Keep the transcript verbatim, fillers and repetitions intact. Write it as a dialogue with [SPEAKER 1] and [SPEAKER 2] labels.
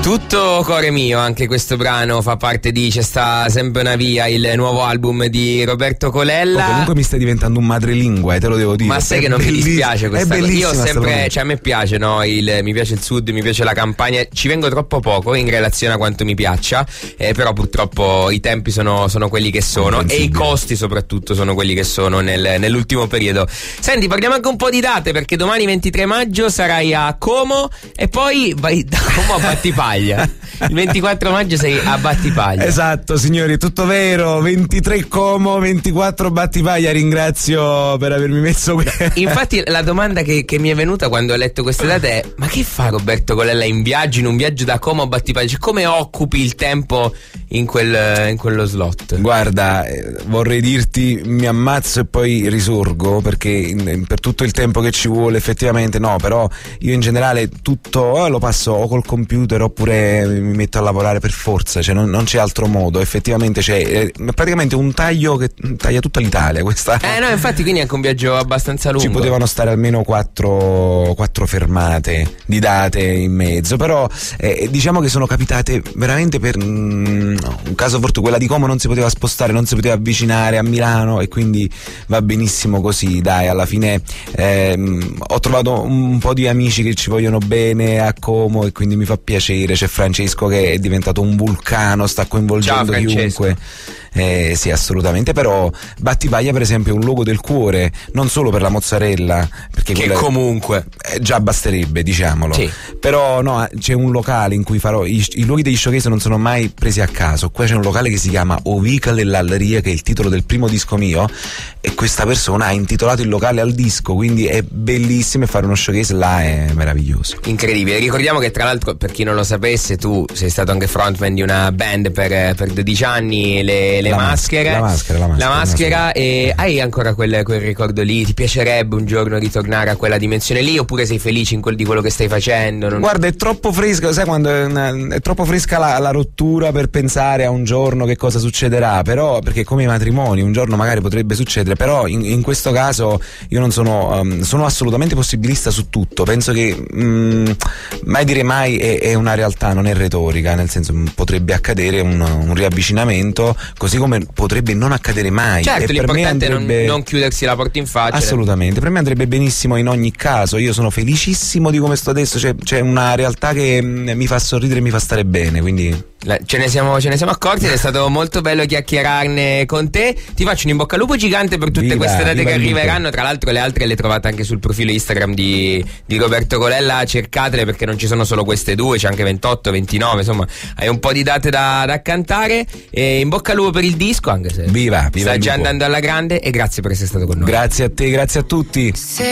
[SPEAKER 1] Tutto cuore mio, anche questo brano fa parte di C'è sta sempre una via, il nuovo album di Roberto Colella.
[SPEAKER 2] Oh, comunque mi stai diventando un madrelingua, eh, te lo devo dire.
[SPEAKER 1] Ma sai
[SPEAKER 2] è
[SPEAKER 1] che non
[SPEAKER 2] belliss-
[SPEAKER 1] mi dispiace questa cosa. Io ho sempre, cioè a me piace, no, il, mi piace il sud, mi piace la campagna, ci vengo troppo poco in relazione a quanto mi piaccia, eh, però purtroppo i tempi sono, sono quelli che sono e i costi soprattutto sono quelli che sono nel, nell'ultimo periodo. Senti, parliamo anche un po' di date, perché domani ventitré maggio sarai a Como e poi vai da Como a Battipaglia. Il ventiquattro maggio sei a Battipaglia.
[SPEAKER 2] Esatto, signori, tutto vero. ventitré Como, ventiquattro Battipaglia. Ringrazio per avermi messo qui.
[SPEAKER 1] Infatti la domanda che, che mi è venuta quando ho letto queste date è: ma che fa Roberto Colella in viaggio, in un viaggio da Como a Battipaglia? Cioè, come occupi il tempo in, quel, in quello slot?
[SPEAKER 2] Guarda, eh, vorrei dirti mi ammazzo e poi risorgo, perché in, per tutto il tempo che ci vuole effettivamente no, però io in generale tutto eh, lo passo o col computer oppure mi metto a lavorare per forza, cioè non, non c'è altro modo, effettivamente c'è eh, praticamente un taglio che taglia tutta l'Italia questa.
[SPEAKER 1] Eh no, infatti, quindi è anche un viaggio abbastanza lungo.
[SPEAKER 2] Ci potevano stare almeno quattro, quattro fermate di date in mezzo, però eh, diciamo che sono capitate veramente per mm, un caso fortuito. Quella di Como non si poteva spostare, non si poteva avvicinare a Milano e quindi va benissimo così, dai, alla fine ehm, ho trovato un po' di amici che ci vogliono bene a Como e quindi mi fa piacere. C'è Francesco che è diventato un vulcano, sta coinvolgendo
[SPEAKER 1] Ciao,
[SPEAKER 2] chiunque. Eh, sì, assolutamente, però Battipaglia per esempio è un luogo del cuore, non solo per la mozzarella, perché
[SPEAKER 1] che comunque
[SPEAKER 2] eh, già basterebbe, diciamolo,
[SPEAKER 1] sì.
[SPEAKER 2] Però no, c'è un locale in cui farò i, i luoghi degli showcase non sono mai presi a caso. Qua c'è un locale che si chiama Ovica dell'Alleria, che è il titolo del primo disco mio, e questa persona ha intitolato il locale al disco, quindi è bellissimo, e fare uno showcase là è meraviglioso,
[SPEAKER 1] incredibile. Ricordiamo che tra l'altro, per chi non lo sapesse, tu sei stato anche frontman di una band per, per dodici anni, le Le
[SPEAKER 2] la
[SPEAKER 1] maschere,
[SPEAKER 2] maschera, la maschera, la maschera,
[SPEAKER 1] la maschera,
[SPEAKER 2] la maschera.
[SPEAKER 1] E hai ancora quel, quel ricordo lì? Ti piacerebbe un giorno ritornare a quella dimensione lì, oppure sei felice in quel, di quello che stai facendo? Non...
[SPEAKER 2] Guarda, è troppo fresca, sai quando è, una, è troppo fresca la, la rottura per pensare a un giorno che cosa succederà, però, perché come i matrimoni un giorno magari potrebbe succedere, però in, in questo caso io non sono um, sono assolutamente possibilista su tutto. Penso che um, mai dire mai è, è una realtà, non è retorica, nel senso potrebbe accadere un, un riavvicinamento, così come potrebbe non accadere mai.
[SPEAKER 1] Certo,
[SPEAKER 2] e
[SPEAKER 1] l'importante
[SPEAKER 2] per me andrebbe...
[SPEAKER 1] è non, non chiudersi la porta in faccia.
[SPEAKER 2] Assolutamente, per me andrebbe benissimo in ogni caso. Io sono felicissimo di come sto adesso, c'è, c'è una realtà che mi fa sorridere e mi fa stare bene, quindi
[SPEAKER 1] ce ne siamo, ce ne siamo accorti ed è stato molto bello chiacchierarne con te. Ti faccio un in bocca al lupo gigante per tutte
[SPEAKER 2] viva,
[SPEAKER 1] queste date che arriveranno.
[SPEAKER 2] lupo.
[SPEAKER 1] Tra l'altro le altre le trovate anche sul profilo Instagram di, di Roberto Colella, cercatele perché non ci sono solo queste due, c'è anche ventotto, ventinove, insomma hai un po' di date da, da cantare. E in bocca al lupo per il disco, anche se
[SPEAKER 2] viva, viva
[SPEAKER 1] sta già
[SPEAKER 2] lupo.
[SPEAKER 1] andando alla grande, e grazie per essere stato con noi.
[SPEAKER 2] Grazie a te, grazie a tutti.